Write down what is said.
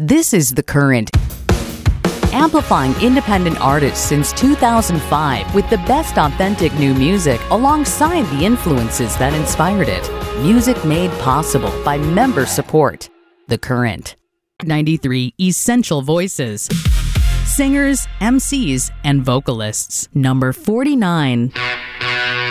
This is The Current, amplifying independent artists since 2005 with the best authentic new music alongside the influences that inspired it. Music made possible by member support. The Current. 93 Essential Voices. Singers, MCs, and vocalists. Number 49.